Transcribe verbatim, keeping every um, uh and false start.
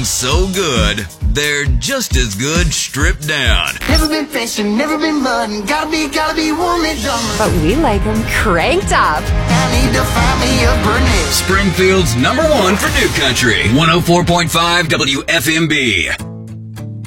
smelling so good, they're just as good stripped down. Never been fishing, never been mudding. Gotta be, gotta be woman done. But we like them cranked up. I need to find me a brunette. Springfield's number one for New Country, one oh four point five W F M B.